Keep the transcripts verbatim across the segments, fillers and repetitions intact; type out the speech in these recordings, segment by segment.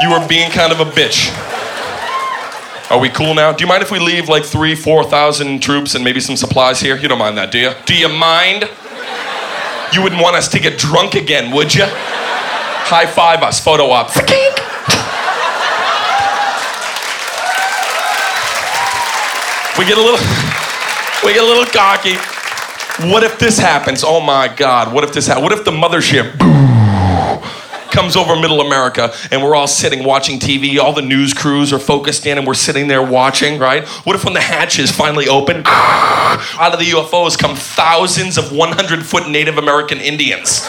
You were being kind of a bitch. Are we cool now? Do you mind if we leave like three, four thousand troops and maybe some supplies here? You don't mind that, do you? Do you mind? You wouldn't want us to get drunk again, would you? High five us, photo op. We get a little, we get a little cocky. What if this happens? Oh my God, what if this happens? What if the mothership comes over middle America and we're all sitting watching T V, all the news crews are focused in and we're sitting there watching, right? What if when the hatches finally open, out of the U F Os come thousands of one hundred foot Native American Indians?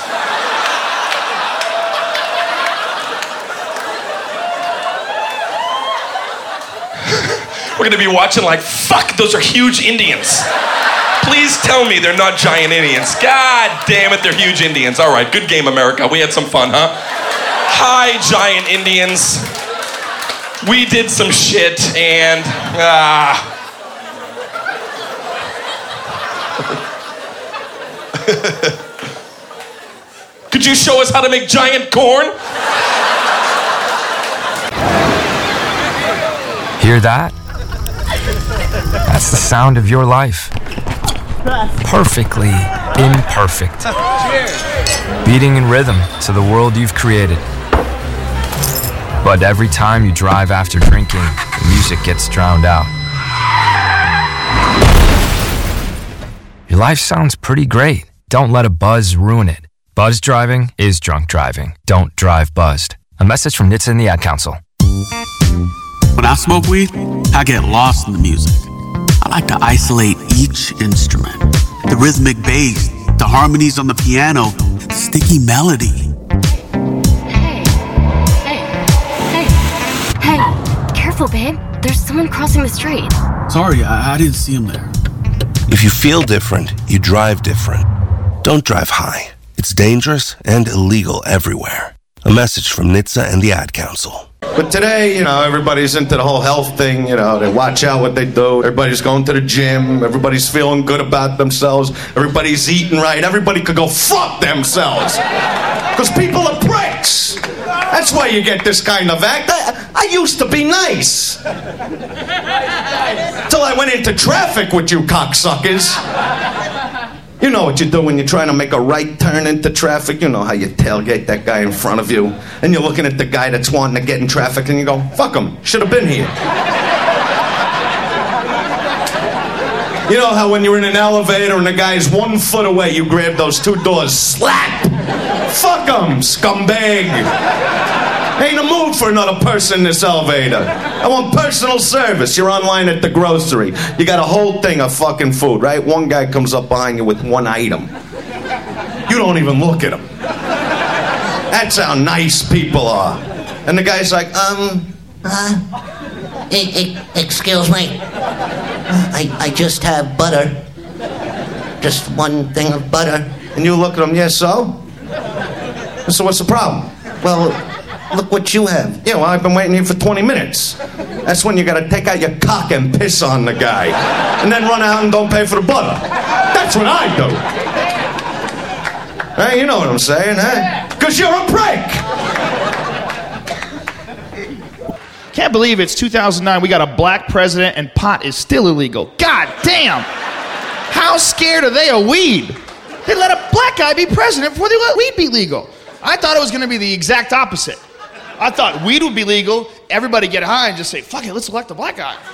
We're gonna be watching like, fuck, those are huge Indians. Please tell me they're not giant Indians. God damn it, they're huge Indians. All right, good game, America. We had some fun, huh? Hi, giant Indians. We did some shit and, ah. Could you show us how to make giant corn? Hear that? That's the sound of your life. Perfectly imperfect. Beating in rhythm to the world you've created. But every time you drive after drinking, the music gets drowned out. Your life sounds pretty great. Don't let a buzz ruin it. Buzz driving is drunk driving. Don't drive buzzed. A message from N H T S A and the Ad Council. When I smoke weed, I get lost in the music. I like to isolate each instrument. The rhythmic bass, the harmonies on the piano, the sticky melody. Hey, hey, hey, hey, careful, babe. There's someone crossing the street. Sorry, I, I didn't see him there. If you feel different, you drive different. Don't drive high. It's dangerous and illegal everywhere. A message from N H T S A and the Ad Council. But today, you know, everybody's into the whole health thing, you know, they watch out what they do. Everybody's going to the gym, everybody's feeling good about themselves, everybody's eating right, everybody could go fuck themselves. Because people are pricks. That's why you get this kind of act. I, I used to be nice. Till I went into traffic with you cocksuckers. You know what you do when you're trying to make a right turn into traffic. You know how you tailgate that guy in front of you. And you're looking at the guy that's wanting to get in traffic and you go, fuck him, should have been here. You know how when you're in an elevator and the guy's one foot away, you grab those two doors, slap. Fuck him, scumbag. Ain't a mood for another person in this elevator. I want personal service. You're online at the grocery. You got a whole thing of fucking food, right? One guy comes up behind you with one item. You don't even look at him. That's how nice people are. And the guy's like, um, uh, e- e- excuse me. I, I just have butter. Just one thing of butter. And you look at him, yes, so? So what's the problem? Well, look what you have. Yeah, well, I've been waiting here for twenty minutes. That's when you gotta take out your cock and piss on the guy. And then run out and don't pay for the butter. That's what I do. Hey, you know what I'm saying, eh? Because you're a prick. Can't believe it's two thousand nine, we got a black president and pot is still illegal. God damn! How scared are they of weed? They let a black guy be president before they let weed be legal. I thought it was gonna be the exact opposite. I thought weed would be legal, everybody get high and just say, fuck it, let's elect a black guy.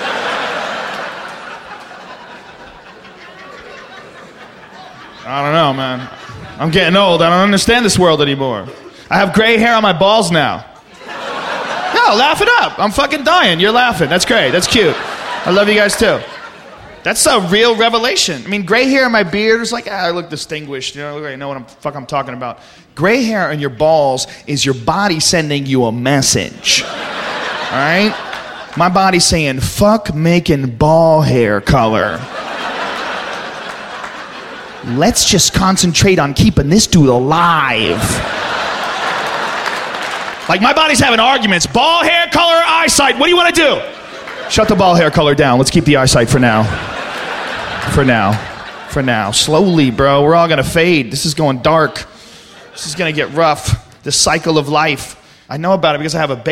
I don't know, man. I'm getting old, I don't understand this world anymore. I have gray hair on my balls now. No, laugh it up. I'm fucking dying. You're laughing. That's great. That's cute. I love you guys too. That's a real revelation. I mean, gray hair in my beard is like, ah, I look distinguished. You know, I know what I'm fuck I'm talking about. Gray hair on your balls is your body sending you a message. All right? My body's saying, fuck making ball hair color. Let's just concentrate on keeping this dude alive. Like, my body's having arguments. Ball hair color, eyesight. What do you want to do? Shut the ball hair color down. Let's keep the eyesight for now. For now. For now. Slowly, bro. We're all going to fade. This is going dark. This is going to get rough. The cycle of life. I know about it because I have a baby.